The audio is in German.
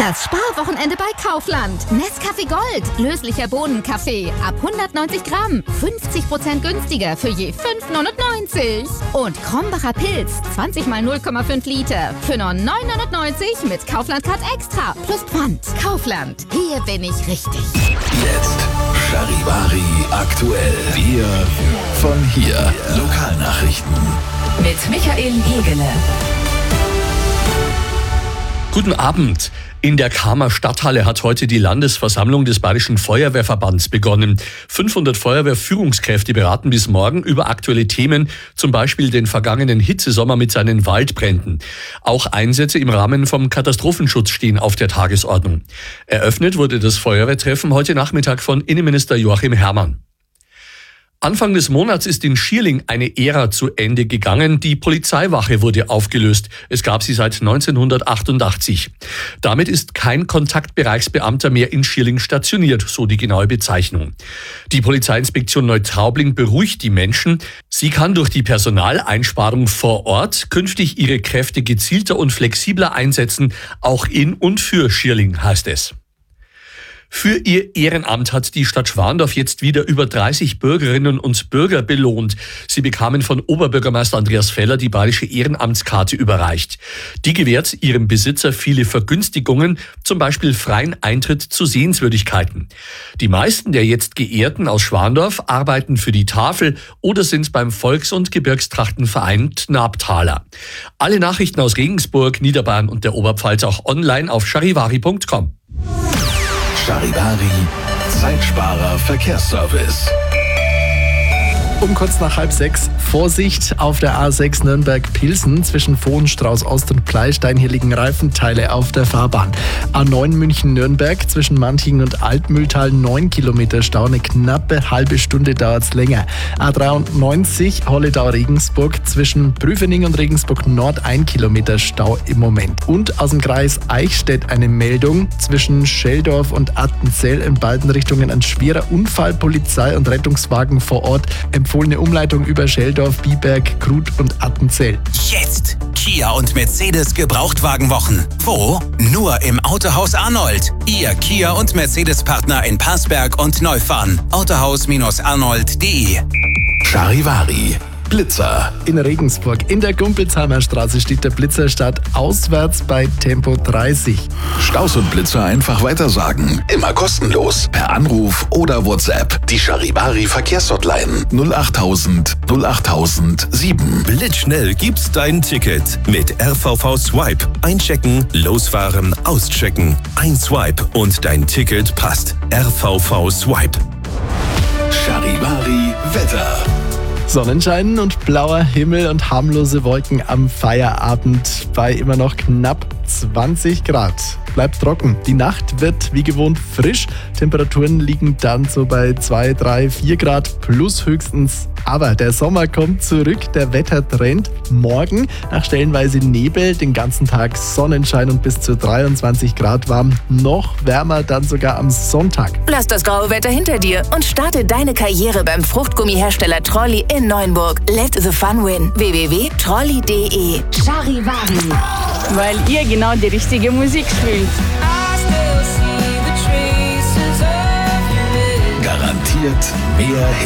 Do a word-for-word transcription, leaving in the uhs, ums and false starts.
Das Sparwochenende bei Kaufland. Nescafé Gold, löslicher Bohnenkaffee ab hundertneunzig Gramm, fünfzig Prozent günstiger für je fünf neunundneunzig. Und Krombacher Pilz, zwanzig mal null Komma fünf Liter für nur neun neunundneunzig mit Kaufland Card Extra plus Pfand. Kaufland, hier bin ich richtig. Jetzt Charivari aktuell. Wir von hier. Lokalnachrichten. Mit Michael Hegele. Guten Abend. In der Kamer Stadthalle hat heute die Landesversammlung des Bayerischen Feuerwehrverbands begonnen. fünfhundert Feuerwehrführungskräfte beraten bis morgen über aktuelle Themen, zum Beispiel den vergangenen Hitzesommer mit seinen Waldbränden. Auch Einsätze im Rahmen vom Katastrophenschutz stehen auf der Tagesordnung. Eröffnet wurde das Feuerwehrtreffen heute Nachmittag von Innenminister Joachim Herrmann. Anfang des Monats ist in Schierling eine Ära zu Ende gegangen. Die Polizeiwache wurde aufgelöst. Es gab sie seit neunzehnhundertachtundachtzig. Damit ist kein Kontaktbereichsbeamter mehr in Schierling stationiert, so die genaue Bezeichnung. Die Polizeiinspektion Neutraubling beruhigt die Menschen. Sie kann durch die Personaleinsparung vor Ort künftig ihre Kräfte gezielter und flexibler einsetzen, auch in und für Schierling, heißt es. Für ihr Ehrenamt hat die Stadt Schwandorf jetzt wieder über dreißig Bürgerinnen und Bürger belohnt. Sie bekamen von Oberbürgermeister Andreas Feller die bayerische Ehrenamtskarte überreicht. Die gewährt ihrem Besitzer viele Vergünstigungen, zum Beispiel freien Eintritt zu Sehenswürdigkeiten. Die meisten der jetzt Geehrten aus Schwandorf arbeiten für die Tafel oder sind beim Volks- und Gebirgstrachtenverein Tnabtaler. Alle Nachrichten aus Regensburg, Niederbayern und der Oberpfalz auch online auf charivari punkt com. Charivari, Zeitsparer Verkehrsservice. Um kurz nach halb sechs, Vorsicht auf der A sechs Nürnberg-Pilsen zwischen Vohenstrauß-Ost und Pleistein. Hier liegen Reifenteile auf der Fahrbahn. A neun München-Nürnberg zwischen Mantingen und Altmühltal neun Kilometer Stau. Eine knappe halbe Stunde dauert es länger. A dreiundneunzig Holledau-Regensburg zwischen Prüfening und Regensburg Nord ein Kilometer Stau im Moment. Und aus dem Kreis Eichstätt eine Meldung zwischen Scheldorf und Attenzell in beiden Richtungen ein schwerer Unfall. Polizei und Rettungswagen vor Ort. Empfohlene Umleitung über Scheldorf, Biberg, Krut und Attenzell. Jetzt Kia und Mercedes Gebrauchtwagenwochen. Wo? Nur im Autohaus Arnold. Ihr Kia und Mercedes-Partner in Passberg und Neufahren. autohaus Arnold punkt de. Charivari. Blitzer. In Regensburg in der Gumpelsheimer Straße steht der Blitzer statt auswärts bei Tempo dreißig. Staus und Blitzer einfach weitersagen. Immer kostenlos. Per Anruf oder WhatsApp. Die Charivari Verkehrshotline null achttausend null achttausend sieben. Blitzschnell gibt's dein Ticket mit R V V Swipe. Einchecken, losfahren, auschecken. Ein Swipe und dein Ticket passt. R V V Swipe. Charivari Wetter. Sonnenschein und blauer Himmel und harmlose Wolken am Feierabend bei immer noch knapp zwanzig Grad. Bleibt trocken. Die Nacht wird wie gewohnt frisch. Temperaturen liegen dann so bei zwei, drei, vier Grad plus höchstens. Aber der Sommer kommt zurück, der Wettertrend. Morgen nach stellenweise Nebel, den ganzen Tag Sonnenschein und bis zu dreiundzwanzig Grad warm. Noch wärmer dann sogar am Sonntag. Lass das graue Wetter hinter dir und starte deine Karriere beim Fruchtgummihersteller Trolli in Neuenburg. Let the fun win. w w w punkt trolli punkt de. Charivari. Weil ihr genau die richtige Musik spielt. Garantiert mehr